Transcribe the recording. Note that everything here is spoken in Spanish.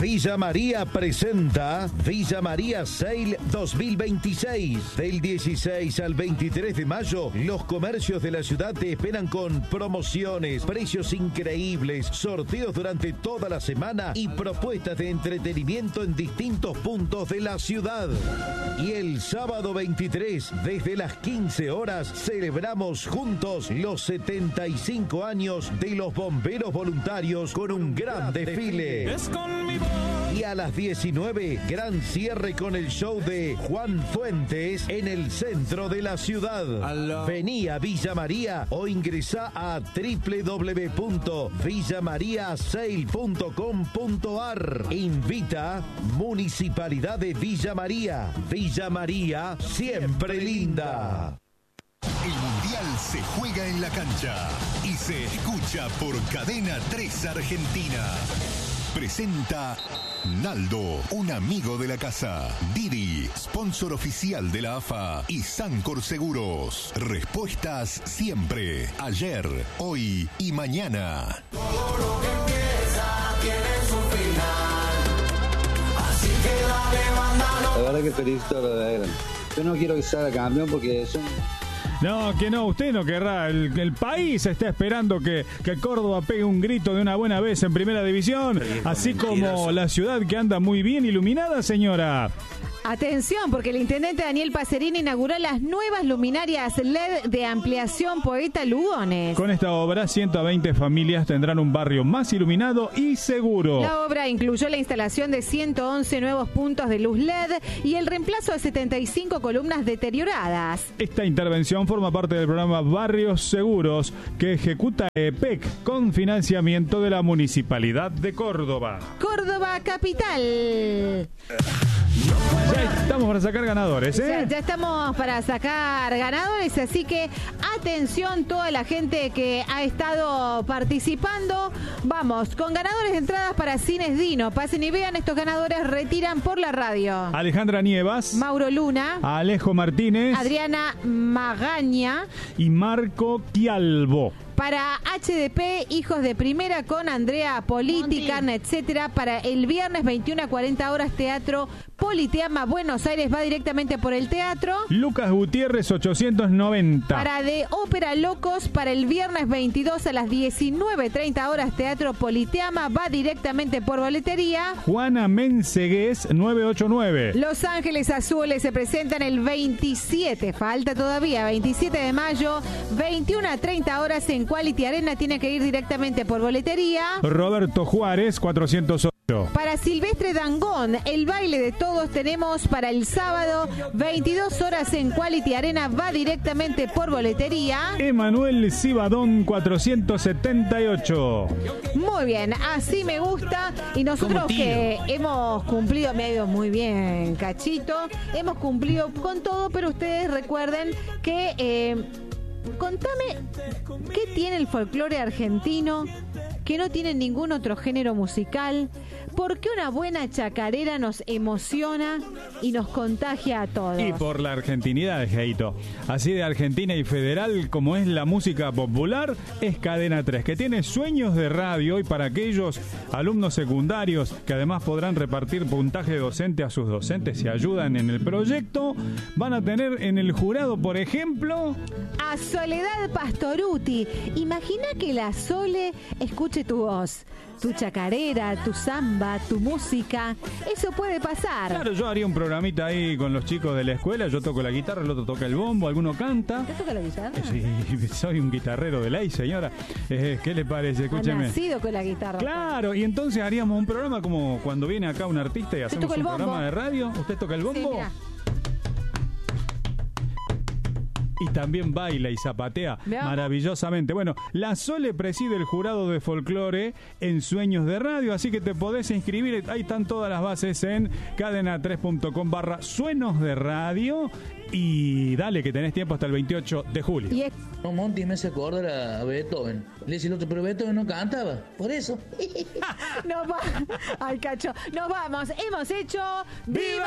Villa María presenta Villa María Sale 2026. Del 16 al 23 de mayo, los comercios de la ciudad te esperan con promociones, precios increíbles, sorteos durante toda la semana y propuestas de entretenimiento en distintos puntos de la ciudad. Y el sábado 23, desde las 15 horas, celebramos juntos los 75 años de los bomberos voluntarios con un gran desfile. Y a las 19, gran cierre con el show de Juan Fuentes en el centro de la ciudad. Vení a Villa María o ingresá a www.villamariasale.com.ar. Invita Municipalidad de Villa María. Villa María, siempre linda. El Mundial se juega en la cancha y se escucha por Cadena 3 Argentina. Presenta Naldo, un amigo de la casa. Didi, sponsor oficial de la AFA y Sancor Seguros. Respuestas siempre, ayer, hoy y mañana. Todo lo que empieza tiene su final. Así que dale, mándalo. La verdad que felicito a los de Agran. Yo no quiero que salga campeón porque son... No, que no, usted no querrá. El país está esperando que Córdoba pegue un grito de una buena vez en Primera División, así como la ciudad que anda muy bien iluminada, señora. Atención, porque el intendente Daniel Pacerini inauguró las nuevas luminarias LED de ampliación Poeta Lugones. Con esta obra, 120 familias tendrán un barrio más iluminado y seguro. La obra incluyó la instalación de 111 nuevos puntos de luz LED y el reemplazo de 75 columnas deterioradas. Esta intervención forma parte del programa Barrios Seguros que ejecuta EPEC con financiamiento de la Municipalidad de Córdoba. Córdoba Capital. Ya estamos para sacar ganadores, ¿eh? Ya estamos para sacar ganadores, así que atención toda la gente que ha estado participando. Vamos, con ganadores de entradas para Cines Dino. Pasen y vean, estos ganadores retiran por la radio. Alejandra Nievas, Mauro Luna, Alejo Martínez, Adriana Magaña y Marco Tialbo. Para HDP, Hijos de Primera con Andrea Politi, Carne, etcétera. Para el viernes 21 a 40 horas, Teatro Politeama Buenos Aires, va directamente por el teatro. Lucas Gutiérrez 890. Para de Ópera Locos, para el viernes 22 a las 19:30 horas, Teatro Politeama, va directamente por boletería. Juana Mensegués 989. Los Ángeles Azules se presentan el 27, falta todavía, 27 de mayo, 21 a 30 horas en Quality Arena, tiene que ir directamente por boletería. Roberto Juárez 408. Para Silvestre Dangón, el baile de todos tenemos para el sábado, 22 horas en Quality Arena, va directamente por boletería. Emanuel Cibadón 478. Muy bien, así me gusta. Y nosotros que hemos cumplido, medio muy bien, Cachito, hemos cumplido con todo, pero ustedes recuerden que... contame, ¿qué tiene el folclore argentino que no tiene ningún otro género musical? ¿Por qué una buena chacarera nos emociona y nos contagia a todos? Y por la argentinidad, Jaito. Así de argentina y federal como es la música popular, es Cadena 3, que tiene sueños de radio, y para aquellos alumnos secundarios que además podrán repartir puntaje docente a sus docentes si ayudan en el proyecto, van a tener en el jurado, por ejemplo... a Soledad Pastoruti. Imagina que la Sole escuche tu voz, tu chacarera, tu samba, tu música. Eso puede pasar. Claro, yo haría un programita ahí con los chicos de la escuela. Yo toco la guitarra, el otro toca el bombo, alguno canta. ¿Te toca la guitarra? Sí, soy un guitarrero de ley, señora. ¿Qué le parece? Escúcheme. Ha nacido con la guitarra. Claro, y entonces haríamos un programa como cuando viene acá un artista y hacemos un programa de radio. ¿Usted toca el bombo? Sí, mira. Y también baila y zapatea maravillosamente. Bueno, la Sole preside el jurado de folclore en Sueños de Radio, así que te podés inscribir. Ahí están todas las bases en cadena3.com/suenos de radio. Y dale, que tenés tiempo hasta el 28 de julio. Y Monty me hace acordar a Beethoven. Le dice el otro, pero Beethoven no cantaba. Por eso. Ay, Cacho. Nos vamos. Hemos hecho... ¡Viva!